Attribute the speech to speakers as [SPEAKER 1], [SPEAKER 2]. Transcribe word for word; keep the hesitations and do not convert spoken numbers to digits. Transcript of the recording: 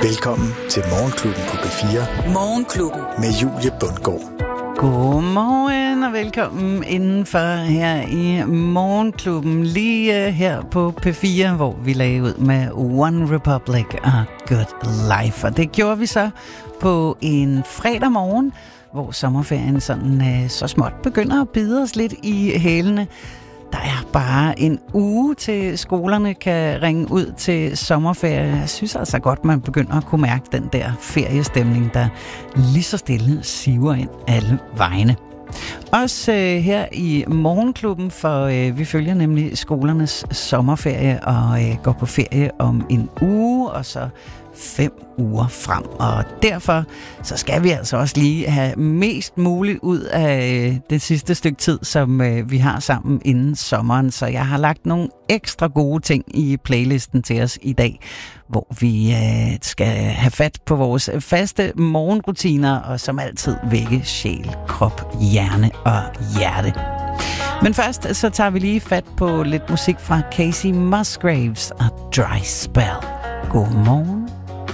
[SPEAKER 1] Velkommen til Morgenklubben på P fire.
[SPEAKER 2] Morgenklubben.
[SPEAKER 1] Med Julie Bundgaard.
[SPEAKER 3] Godmorgen og velkommen indenfor her i Morgenklubben. Lige her på P fire, hvor vi lagde ud med One Republic og Good Life. Og det gjorde vi så på en fredag morgen, hvor sommerferien sådan så småt begynder at bide os lidt i hælene. Der er bare en uge til skolerne kan ringe ud til sommerferie. Jeg synes altså godt, man begynder at kunne mærke den der feriestemning, der lige så stille siver ind alle vegne. Også øh, her i Morgenklubben, for øh, vi følger nemlig skolernes sommerferie og øh, går på ferie om en uge, og så fem uger frem. Og derfor så skal vi altså også lige have mest muligt ud af det sidste stykke tid, som øh, vi har sammen inden sommeren. Så jeg har lagt nogle ekstra gode ting i playlisten til os i dag, hvor vi øh, skal have fat på vores faste morgenrutiner, og som altid vække sjæl, krop, hjerne og hjerte. Men først så tager vi lige fat på lidt musik fra Kacey Musgraves og Dry Spell. Godmorgen.